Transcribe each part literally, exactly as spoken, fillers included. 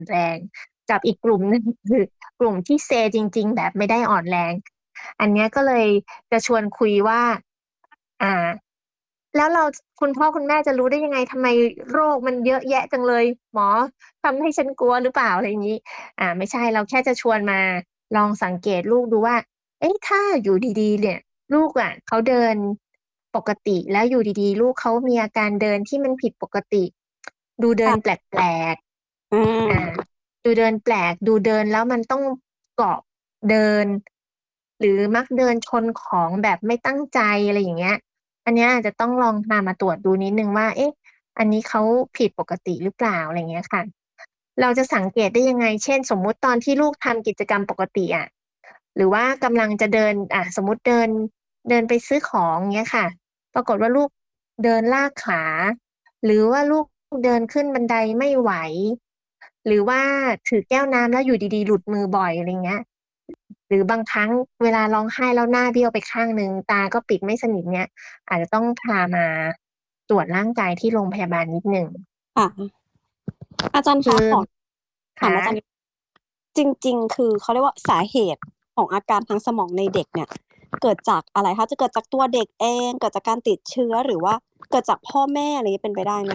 แรง กับอีกกลุ่ม หนึ่ง คือกลุ่มที่เซจริง ๆ แบบไม่ได้อ่อนแรง อันเนี้ยก็เลยจะชวนคุยว่า อ่า แล้วเรา จ คุณพ่อคุณแม่จะรู้ได้ยังไง ทำไมโรคมันเยอะแยะจังเลย หมอทำให้ฉันกลัวหรือเปล่า อะไรงี้ อ่า ไม่ใช่ เราแค่จะชวนมาลองสังเกตลูกดูว่า เอ๊ะ ถ้าอยู่ดี ๆ เนี่ย ลูกอะเขาเดินปกติ แล้วอยู่ดี ๆ ลูกเขามีอาการเดินที่มันผิดปกติ ดูเดคิ่นะแปลกอืๆ อ่ามดูเดินแปลก ดูเดินแล้วมันต้องเกาะเดิน หรือมักเดินชนของแบบไม่ตั้งใจ อะไรอย่างเงี้ย อันเนี้ยอาจจะต้องลองพามาตรวจดูนิดหนึ่งว่า เอ๊ะ อันนี้เขาผิดปกติหรือเปล่า อะไรเงี้ยค่ะ เราจะสังเกตได้ยังไง เช่น สมมุติตอนที่ลูกทำกิจกรรมปกติอะ หรือว่ากำลังจะเดิน อะ สมมุติเดิน เดินไปซื้อของ เงี้ยค่ะ ปรากฏว่าลูกเดินลากขา หรือว่าลูกเดินขึ้นบันไดไม่ไหว หรือว่าถือแก้วน้ำแล้วอยู่ดี ๆ หลุดมือบ่อย อะไรเงี้ย หรือบางครั้งเวลาร้องไห้แล้วหน้าเบี้ยวไปข้างหนึ่ง ตาก็ปิดไม่สนิท เงี้ย อาจจะต้องพามาตรวจร่างกายที่โรงพยาบาลนิดหนึ่งค่ะ อาจารย์คคืะอขอคถามะ? อาจารย์นิด จริง ๆ คือเขาเรียกว่า สาเหตุของอาการทางสมองในเด็กเนี่ย เกิดจากอะไรคะ? จะเกิดจากตัวเด็กเอง เกิดจากการติดเชื้อ หรือว่าเกิดจากพ่อแม่ อะไรงี้ เป็นไปได้ไหม?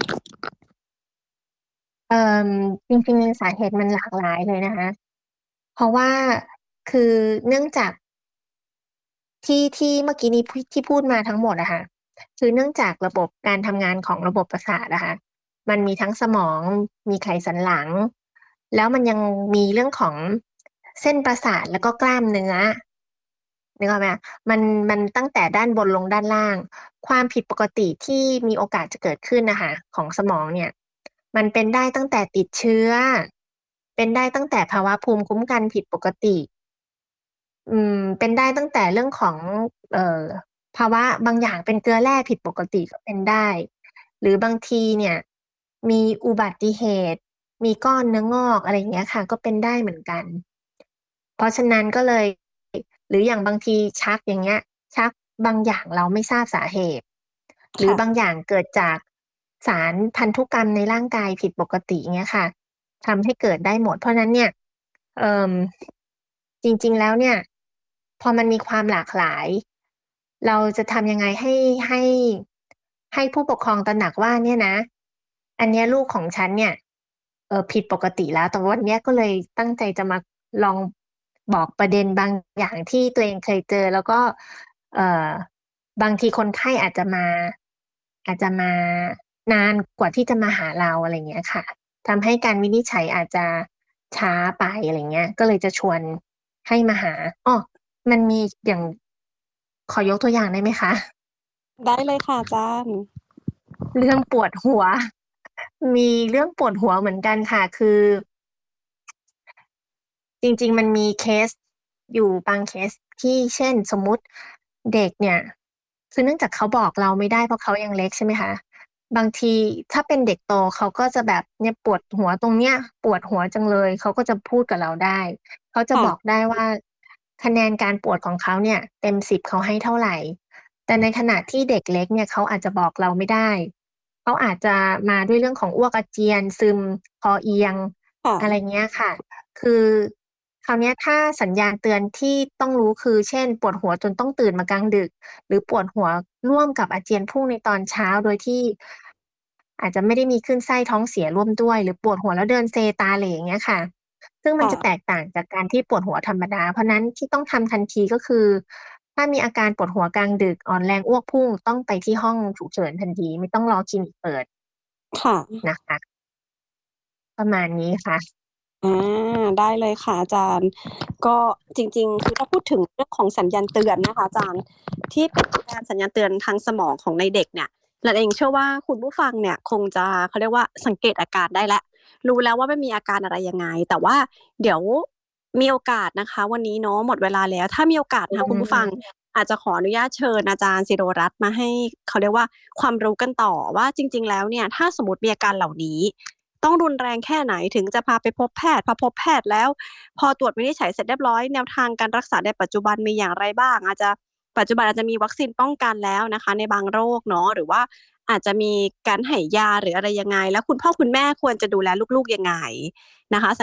เอ่อ จริง ๆ สาเหตุมันหลากหลายเลยนะคะ เพราะว่า คือเนื่องจาก ที่ ที่เมื่อกี้นี้ ที่ ที่พูดมาทั้งหมดอะค่ะ คือเนื่องจากระบบการทำงานของระบบประสาทอะค่ะ มันมีทั้งสมอง มีไขสันหลัง แล้วมันยังมีเรื่องของเส้นประสาท แล้วก็กล้ามเนื้อ นึกออกไหมคะ? มัน มันตั้งแต่ด้านบนลงด้านล่าง ความผิดปกติที่มีโอกาสจะเกิดขึ้นน่ะค่ะของสมองเนี่ย มันเป็นได้ตั้งแต่ติดเชื้อ เป็นได้ตั้งแต่ภาวะภูมิคุ้มกันผิดปกติ อืม เป็นได้ตั้งแต่เรื่องของ เอ่อ ภาวะบางอย่างเป็นเกลือแร่ผิดปกติก็เป็นได้ หรือบางทีเนี่ยมีอุบัติเหตุ มีก้อนเนื้องอก อะไรอย่างเงี้ยค่ะ ก็เป็นได้เหมือนกัน เพราะฉะนั้นก็เลย หรืออย่างบางทีชัก อย่างเงี้ย ชักบางอย่างเราไม่ทราบสาเหตุ หรคือ่ะบางอย่างเกิดจากสารพันธุกรรมในร่างกายผิดปกติ เงี้ยค่ะ ทำให้เกิดได้หมด เพราะฉะนั้นเนี่ย เอ่อ จริง ๆ แล้วเนี่ย พอมันมีความหลากหลาย เราจะทำยังไงให้ ให้ ให้ผู้ปกครองตระหนักว่า เนี่ยนะ อันเนี้ยลูกของฉันเนี่ย เอ่อ ผิดปกติแล้ว แต่วันเนี้ยก็เลยตั้งใจจะมาลองบอกประเด็นบางอย่างที่ตัวเองเคยเจอ แล้วก็ เอ่อ บางทีคนไข้อาจจะมา อาจจะมานานกว่าที่จะมาหาเรา อะไรอย่างเงี้ยค่ะ ทำให้การวินิจฉัยอาจจะช้าไป อะไรเงี้ย ก็เลยจะชวนให้มาหา อ้อ มันมีอย่าง ขอยกตัวอย่างได้ไหมคะ? ได้เลยค่ะอาจารย์เรื่องปวดหัว มีเรื่องปวดหัวเหมือนกันค่ะ คือ จริง ๆ มันมีเคสอยู่บางเคสที่ เช่น สมมุติเด็กเนี่ย คือเนื่องจากเขาบอกเราไม่ได้ เพราะเขายังเล็ก ใช่ไหมคะ บางทีถ้าเป็นเด็กโตเขาก็จะแบบ เนี่ยปวดหัวตรงเนี้ย ปวดหัวจังเลย เขาก็จะพูดกับเราได้ เขาจะค่บะอกได้ว่า คะแนนการปวดของเขาเนี่ยเต็ม สิบ เขาให้เท่าไร แต่ในขณะที่เด็กเล็กเนี่ยเขาอาจจะบอกเราไม่ได้ เขาอาจจะมาด้วยเรื่องของอ้วกอาเจียน ซึม คอเอียงค่อะไระเงี้ยค่ะ คือคราวเนี้ยถ้าสัญญาณเตือนที่ต้องรู้ คือ เช่น ปวดหัวจนต้องตื่นมากลางดึก หรือปวดหัวร่วมกับอาเจียนพุ่งในตอนเช้า โดยที่ อาจจะไม่ได้มีคลื่นไส้ท้องเสียร่วมด้วย หรือปวดหัวแล้วเดินเซตาเหล่ อย่างเงี้ยค่ะ ซึ่งคมัน่จะะแตกต่างจากการที่ปวดหัวธรรมดา เพราะนั้นที่ต้องทำทันทีก็คือ ถ้ามีอาการปวดหัวกลางดึก อ่อนแรง อ้วกพุ่ง ต้องไปที่ห้องฉุกเฉินทันที ไม่ต้องรอคลินิกเปิดค่ะนะคะ ประมาณนี้ค่ะอา ได้เลยค่ะอาจารย์ ก็จริง ๆ คือถ้าพูดถึงเรื่องของสัญญาณเตือนนะคะอาจารย์ ที่เป็นการสัญญาณเตือนทางสมองของในเด็กเนี่ย เราเองเชื่อว่าคุณผู้ฟังเนี่ยคงจะ เขาเรียกว่าสังเกตอาการได้แล้ว รู้แล้วว่ามันมีอาการอะไรยังไง แต่ว่าเดี๋ยวมีโอกาสนะคะวันนี้เนาะ หมดเวลาแล้ว ถ้ามีโอกาสอืนะคะคุณผู้ฟังมอาจจะขออนุญาตเชิญอาจารย์ศิโรรัตน์มาให้ เขาเรียกว่าความรู้กันต่อว่าจริง ๆ แล้วเนี่ย ถ้าสมมุติมีอาการเหล่านี้ต้องรุนแรงแค่ไหนถึงจะพาไปพบแพทย์ พอพบแพทย์แล้ว พอตรวจวินิจฉัยเสร็จเรียบร้อย แนวทางการรักษาในปัจจุบันมีอย่างไรบ้าง? อาจจะ ปัจจุบันอาจจะมีวัคซีนป้องกันแล้วนะคะในบางโรคเนาะ หรือว่าอาจจะมีการให้ยา หรืออะไรยังไง แล้วคุณพ่อคุณแม่ควรจะดูแลลูก ๆ ยังไงนะคะ สัญ